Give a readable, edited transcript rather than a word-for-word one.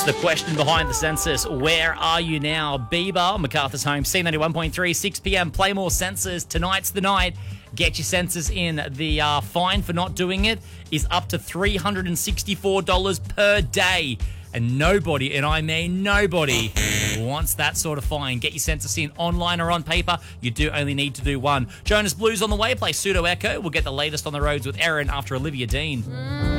It's the question behind the census. Where are you now? Bieber, MacArthur's home, C91.3, 6 p.m. Play more census. Tonight's the night. Get your census in. The fine for not doing it is up to $364 per day. And nobody, and I mean nobody, wants that sort of fine. Get your census in online or on paper. You do only need to do one. Jonas Blues on the way. Play Pseudo Echo. We'll get the latest on the roads with Erin after Olivia Dean.